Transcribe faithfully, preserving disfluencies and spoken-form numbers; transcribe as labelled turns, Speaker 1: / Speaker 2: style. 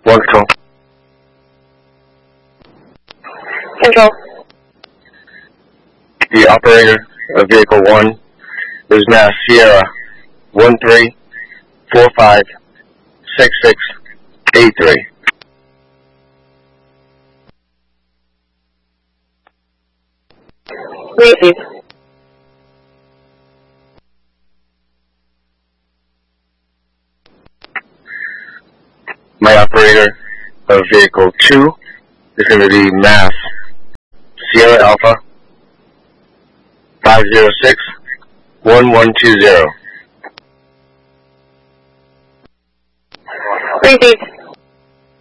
Speaker 1: One control.
Speaker 2: Control.
Speaker 1: The operator of vehicle one is Mass Sierra one three four five six six eight three.
Speaker 2: Receive.
Speaker 1: My operator of vehicle two is going to be Mass Sierra Alpha five zero six one one two zero.
Speaker 2: Receive.